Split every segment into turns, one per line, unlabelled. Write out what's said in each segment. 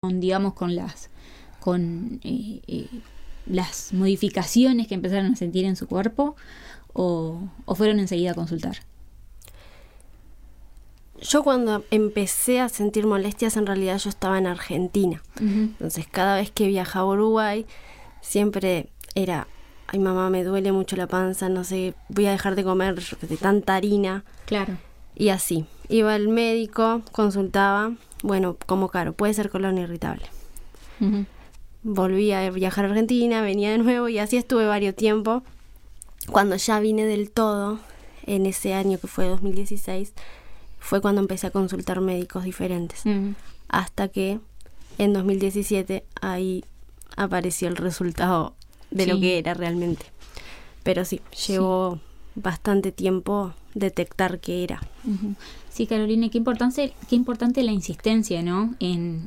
digamos, con las modificaciones que empezaron a sentir en su cuerpo, o fueron enseguida a consultar?
Yo cuando empecé a sentir molestias, en realidad yo estaba en Argentina. Entonces cada vez que viajaba a Uruguay, siempre era, ay mamá, me duele mucho la panza, no sé, voy a dejar de comer de tanta harina.
Claro.
Y así, iba al médico, consultaba, bueno, como claro, puede ser colon irritable. Volví a viajar a Argentina, venía de nuevo y así estuve varios tiempos. Cuando ya vine del todo, en ese año que fue 2016, fue cuando empecé a consultar médicos diferentes. Hasta que en 2017 ahí apareció el resultado de lo que era realmente. Pero sí, llevó bastante tiempo detectar qué era.
Sí, Carolina, qué importante la insistencia, ¿no? En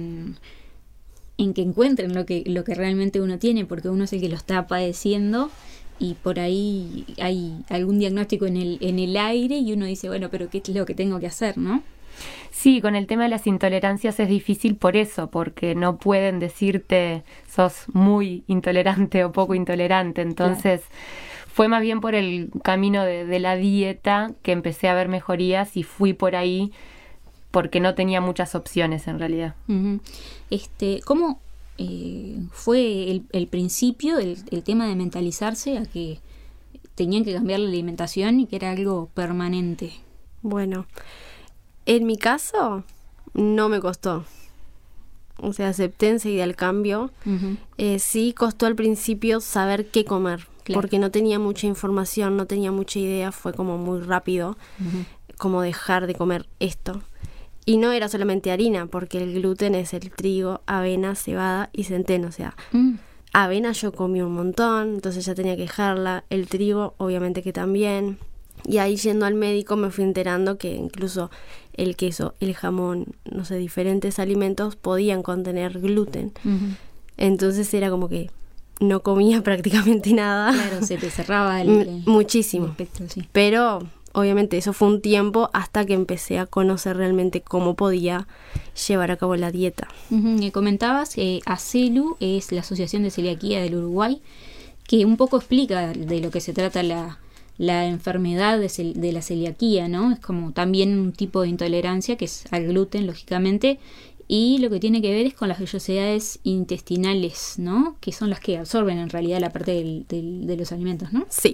que encuentren lo que realmente uno tiene, porque uno es el que lo está padeciendo y por ahí hay algún diagnóstico en el aire y uno dice, bueno, pero ¿qué es lo que tengo que hacer, no?
Sí, con el tema de las intolerancias es difícil por eso, porque no pueden decirte sos muy intolerante o poco intolerante. Entonces, fue más bien por el camino de la dieta que empecé a ver mejorías y fui por ahí porque no tenía muchas opciones en realidad.
¿Cómo fue el principio, el tema de mentalizarse a que tenían que cambiar la alimentación y que era algo permanente?
Bueno, en mi caso no me costó. O sea, acepté enseguida el cambio. Sí costó al principio saber qué comer, porque no tenía mucha información, no tenía mucha idea, fue como muy rápido, como dejar de comer esto. Y no era solamente harina, porque el gluten es el trigo, avena, cebada y centeno. O sea, avena yo comí un montón, entonces ya tenía que dejarla. El trigo, obviamente que también. Y ahí yendo al médico me fui enterando que incluso el queso, el jamón, no sé, diferentes alimentos podían contener gluten. Entonces era como que no comía prácticamente nada.
Claro, se te cerraba
muchísimo.
El espectro, sí.
Pero obviamente eso fue un tiempo hasta que empecé a conocer realmente cómo podía llevar a cabo la dieta.
Me comentabas que ACELU es la Asociación de Celiaquía del Uruguay, que un poco explica de lo que se trata la enfermedad de la celiaquía, ¿no? Es como también un tipo de intolerancia que es al gluten, lógicamente, y lo que tiene que ver es con las vellosidades intestinales, ¿no? Que son las que absorben en realidad la parte de los alimentos, ¿no?
Sí.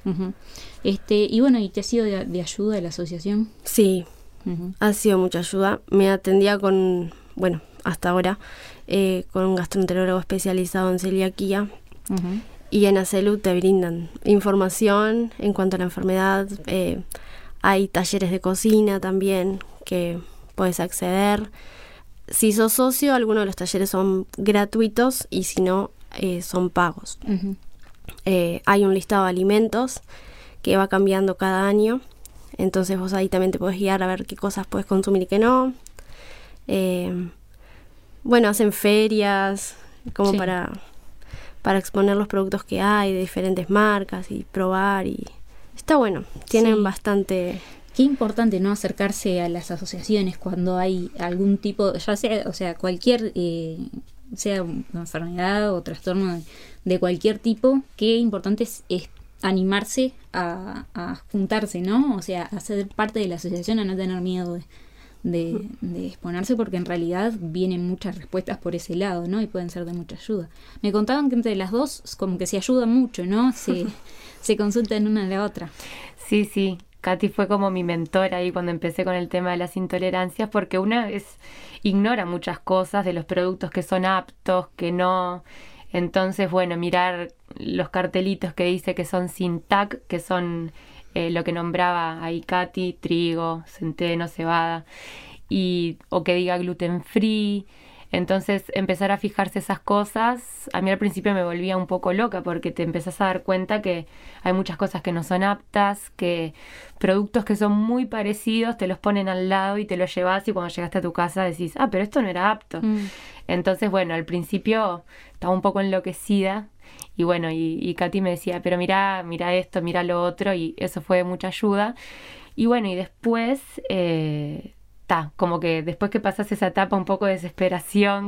Y bueno, ¿y te ha sido de ayuda la asociación?
Sí, ha sido mucha ayuda. Me atendía hasta ahora, con un gastroenterólogo especializado en celiaquía. Y en ACELU te brindan información en cuanto a la enfermedad. Hay talleres de cocina también que puedes acceder. Si sos socio, algunos de los talleres son gratuitos y si no, son pagos. Hay un listado de alimentos que va cambiando cada año. Entonces vos ahí también te podés guiar a ver qué cosas puedes consumir y qué no. Hacen ferias como para exponer los productos que hay de diferentes marcas y probar, y está bueno, tienen bastante.
Qué importante, ¿no? Acercarse a las asociaciones cuando hay algún tipo, ya sea, o sea, cualquier, sea una enfermedad o trastorno de cualquier tipo, qué importante es animarse a juntarse, ¿no? O sea, a ser parte de la asociación, a no tener miedo de exponerse, porque en realidad vienen muchas respuestas por ese lado, ¿no? Y pueden ser de mucha ayuda. Me contaban que entre las dos como que se ayudan mucho, ¿no? Se consultan una de la otra.
Sí. Katy fue como mi mentora ahí cuando empecé con el tema de las intolerancias, porque una ignora muchas cosas de los productos que son aptos, que no. Entonces, mirar los cartelitos que dice que son sin TAC, que son lo que nombraba ahí Katy, trigo, centeno, cebada, o que diga gluten free. Entonces empezar a fijarse esas cosas, a mí al principio me volvía un poco loca, porque te empezás a dar cuenta que hay muchas cosas que no son aptas, que productos que son muy parecidos te los ponen al lado y te los llevas, y cuando llegaste a tu casa decís, pero esto no era apto. Entonces al principio estaba un poco enloquecida, y Katy me decía, pero mira esto, mira lo otro, y eso fue de mucha ayuda. Y después como que después que pasas esa etapa un poco de desesperación,